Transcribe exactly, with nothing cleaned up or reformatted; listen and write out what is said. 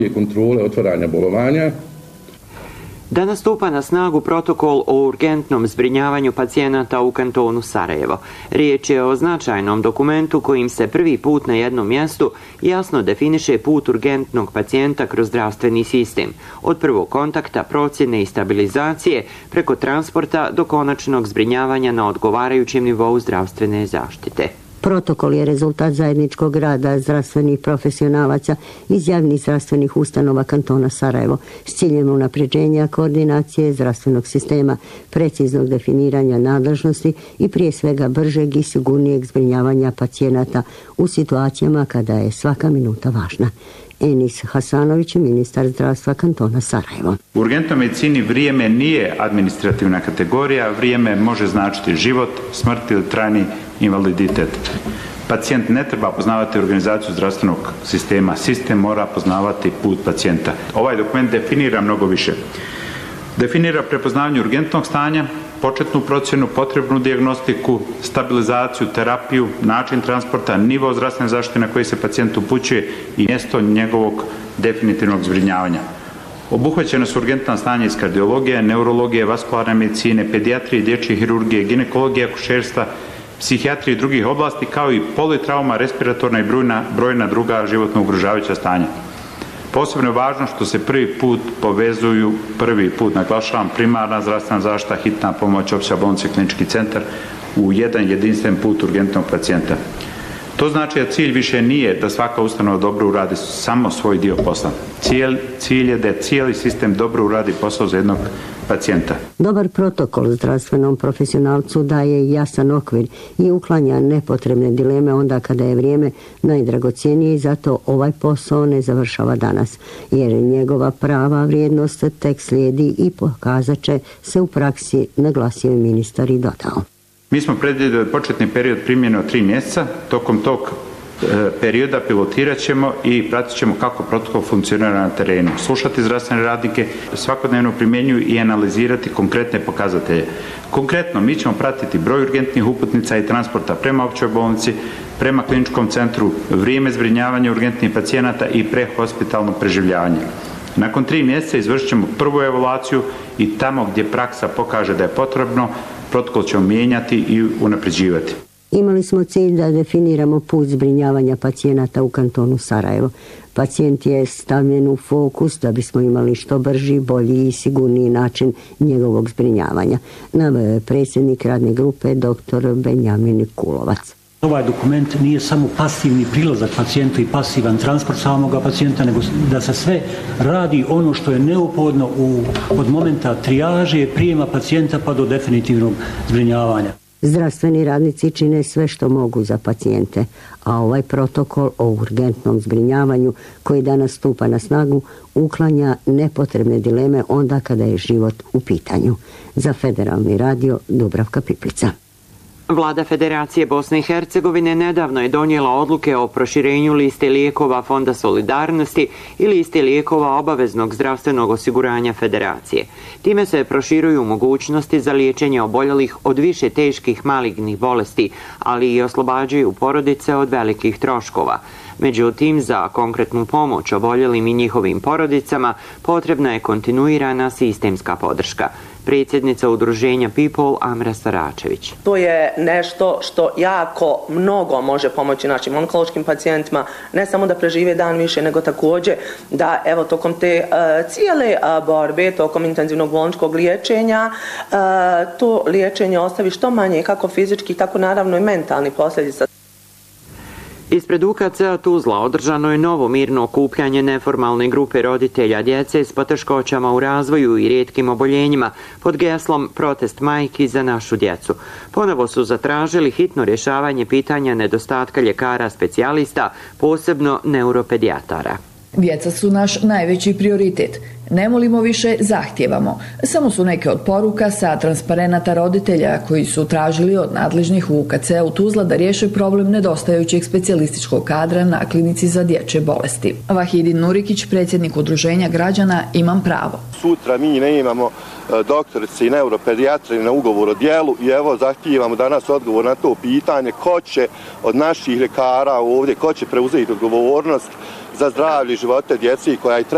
kontrole otvaranja bolovanja. Danas stupa na snagu protokol o urgentnom zbrinjavanju pacijenata u kantonu Sarajevo. Riječ je o značajnom dokumentu kojim se prvi put na jednom mjestu jasno definiše put urgentnog pacijenta kroz zdravstveni sistem. Od prvog kontakta, procjene i stabilizacije preko transporta do konačnog zbrinjavanja na odgovarajućem nivou zdravstvene zaštite. Protokol je rezultat zajedničkog rada zdravstvenih profesionalaca iz javnih zdravstvenih ustanova kantona Sarajevo s ciljem unapređenja koordinacije zdravstvenog sistema, preciznog definiranja nadležnosti i prije svega bržeg i sigurnijeg zbrinjavanja pacijenata u situacijama kada je svaka minuta važna. Enis Hasanović, ministar zdravstva kantona Sarajevo. U urgentnoj medicini vrijeme nije administrativna kategorija, vrijeme može značiti život, smrt ili trajni invaliditet. Pacijent ne treba poznavati organizaciju zdravstvenog sistema, sistem mora poznavati put pacijenta. Ovaj dokument definira mnogo više. Definira prepoznavanje urgentnog stanja, početnu procjenu, potrebnu dijagnostiku, stabilizaciju, terapiju, način transporta, nivo zdravstvene zaštite na koji se pacijent upućuje i mjesto njegovog definitivnog zbrinjavanja. Obuhvaćena su urgentna stanja iz kardiologije, neurologije, vaskularne medicine, pedijatrije, dječje hirurgije, ginekologije, akušerstva, psihijatrije i drugih oblasti, kao i politrauma, respiratorna i brojna, brojna druga životno ugrožavajuća stanja. Posebno je važno što se prvi put povezuju, prvi put naglašavam, primarna zdravstvena zaštita, hitna pomoć, opća bolnica i klinički centar u jedan jedinstven put urgentnog pacijenta. To znači da cilj više nije da svaka ustanova dobro uradi samo svoj dio posla. Cilj, cilj je da cijeli sistem dobro uradi posao za jednog pacijenta. Dobar protokol zdravstvenom profesionalcu daje jasan okvir i uklanja nepotrebne dileme onda kada je vrijeme najdragocjenije i zato ovaj posao ne završava danas, jer njegova prava vrijednost tek slijedi i pokazat će se u praksi, naglasio je ministar i dodao. Mi smo predvidjeli početni period primjene od tri mjeseca. Tokom tog e, perioda pilotirat ćemo i pratit ćemo kako protokol funkcionira na terenu. Slušati zdravstvene radnike, svakodnevno primjenjuju i analizirati konkretne pokazatelje. Konkretno, mi ćemo pratiti broj urgentnih uputnica i transporta prema općoj bolnici, prema kliničkom centru, vrijeme zbrinjavanja urgentnih pacijenata i prehospitalno preživljavanje. Nakon tri mjeseca izvršit ćemo prvu evaluaciju i tamo gdje praksa pokaže da je potrebno, protokol ćemo mijenjati i unapređivati. Imali smo cilj da definiramo put zbrinjavanja pacijenata u kantonu Sarajevo. Pacijent je stavljen u fokus da bismo imali što brži, bolji i sigurniji način njegovog zbrinjavanja, naveo je predsjednik radne grupe doktor Benjamin Kulovac. Ovaj dokument nije samo pasivni prilazak pacijentu i pasivan transport samoga pacijenta, nego da se sve radi ono što je neophodno u, od momenta trijaže, prijema pacijenta pa do definitivnog zbrinjavanja. Zdravstveni radnici čine sve što mogu za pacijente, a ovaj protokol o urgentnom zbrinjavanju koji danas stupa na snagu uklanja nepotrebne dileme onda kada je život u pitanju. Za Federalni radio Dubravka Piplica. Vlada Federacije Bosne i Hercegovine nedavno je donijela odluke o proširenju liste lijekova Fonda solidarnosti i liste lijekova obaveznog zdravstvenog osiguranja Federacije. Time se proširuju mogućnosti za liječenje oboljelih od više teških malignih bolesti, ali i oslobađaju porodice od velikih troškova. Međutim, za konkretnu pomoć oboljelim i njihovim porodicama potrebna je kontinuirana sistemska podrška. Predsjednica udruženja People Amra Saračević. To je nešto što jako mnogo može pomoći našim onkološkim pacijentima, ne samo da prežive dan više, nego također da evo tokom te uh, cijele uh, borbe, tokom intenzivnog bolničkog liječenja, uh, to liječenje ostavi što manje kako fizički, tako naravno i mentalni posljedica. Ispred U K C-a Tuzla održano je novo mirno okupljanje neformalne grupe roditelja djece s poteškoćama u razvoju i rijetkim oboljenjima pod geslom Protest majki za našu djecu. Ponovo su zatražili hitno rješavanje pitanja nedostatka ljekara specijalista, posebno neuropedijatara. Djeca su naš najveći prioritet. Ne molimo više, zahtijevamo. Samo su neke od poruka sa transparenata roditelja koji su tražili od nadležnih U K C-a u Tuzla da riješe problem nedostajućeg specijalističkog kadra na klinici za dječje bolesti. Vahidin Nurikić, predsjednik udruženja građana Imam pravo. Sutra mi ne imamo doktorice i neuropedijatre na ugovor o djelu i evo zahtijevamo danas odgovor na to pitanje ko će od naših ljekara ovdje, ko će preuzeti odgovornost za zdravlje života djece koja je treba